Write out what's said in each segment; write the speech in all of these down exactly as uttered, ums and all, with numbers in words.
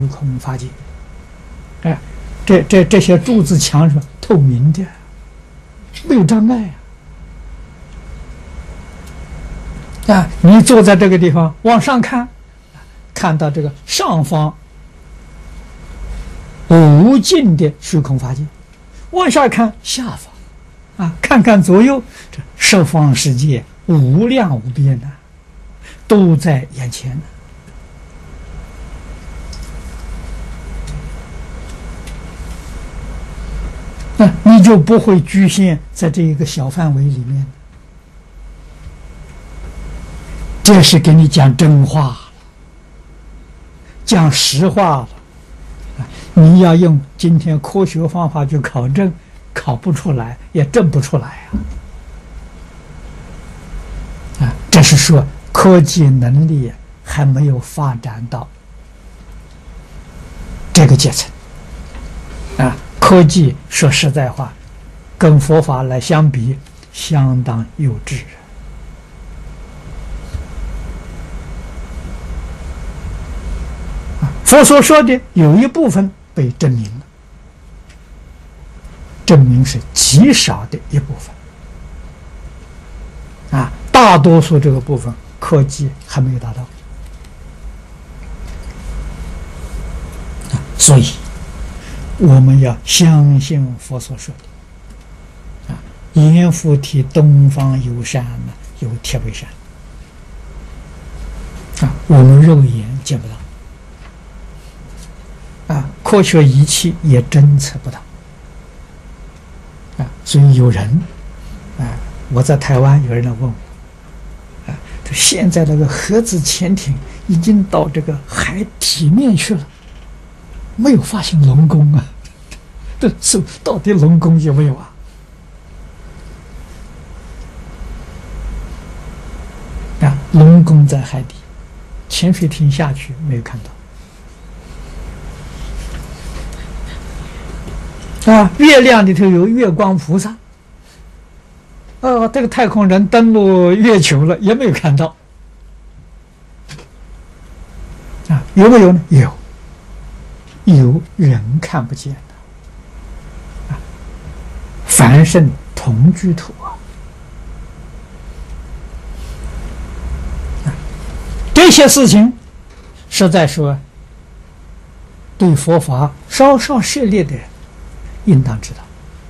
空法界。哎，这这这些柱子墙是透明的，没有障碍啊！啊，你坐在这个地方往上看，看到这个上方无尽的虚空法界，往下看下方，啊，看看左右，这十方世界无量无边的，都在眼前呢。那你就不会局限在这一个小范围里面。这是给你讲真话了，讲实话了。你要用今天科学方法去考证，考不出来，也证不出来啊！啊，这是说科技能力还没有发展到这个阶层啊。科技说实在话，跟佛法来相比，相当幼稚。佛所说的有一部分被证明了，证明是极少的一部分啊，大多数这个部分科技还没有达到啊，所以我们要相信佛所说的啊，阎浮提东方有山呢，有铁背山啊，我们肉眼见不到。啊，科学仪器也侦测不到啊，所以有人啊，我在台湾有人来问我啊，现在那个核子潜艇已经到这个海体面去了，没有发现龙宫啊，这是到底龙宫有没有啊？啊，龙宫在海底，潜水艇下去没有看到。啊，月亮里头有月光菩萨，哦，这个太空人登陆月球了，也没有看到。啊，有没有呢？有，有人看不见的。啊，凡圣同居土啊，啊，这些事情，实在说，对佛法稍稍涉猎的人，应当知道，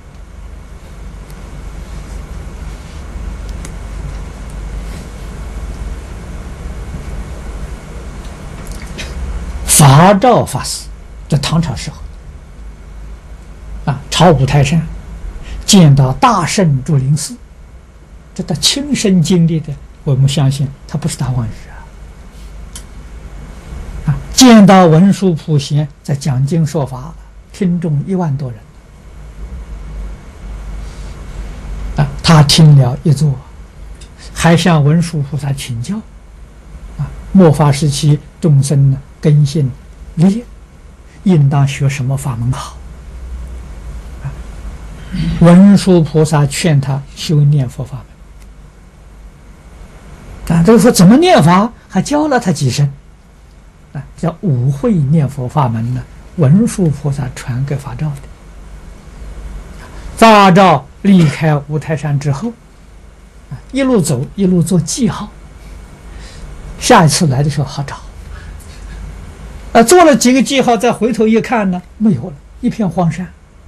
法照法师在唐朝时候啊，朝五台山见到大圣住林寺，这他亲身经历的，我们相信他不是大妄语啊！啊，见到文殊普贤在讲经说法，听众一万多人。啊，他听了一座，还向文殊菩萨请教。啊，末法时期众生呢根性劣，应当学什么法门好？啊，文殊菩萨劝他修念佛法门。啊，这个说怎么念法，还教了他几声。啊，叫五会念佛法门呢，文殊菩萨传给法照的。法照离开五台山之后，一路走一路做记号，下一次来的时候好找。啊，做了几个记号，再回头一看呢，没有了，一片荒山。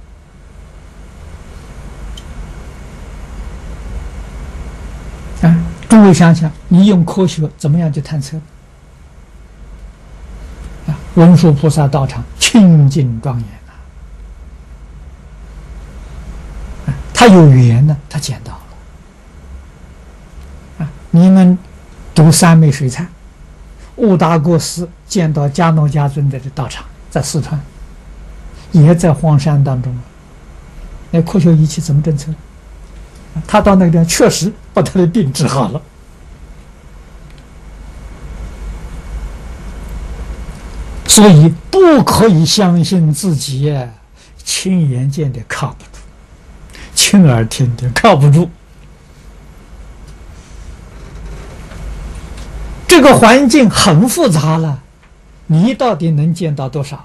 啊，诸位想想，你用科学怎么样去探测？啊，文殊菩萨道场清净庄严。他有缘呢，他见到了。啊，你们读三昧水忏，悟达国师见到迦诺迦尊者的道场，在四川，也在荒山当中。那科学仪器怎么侦测？他到那个地方确实把他的病治好了。所以不可以相信自己亲眼见的靠不住。亲耳听的靠不住，这个环境很复杂了， 你到底能见到多少？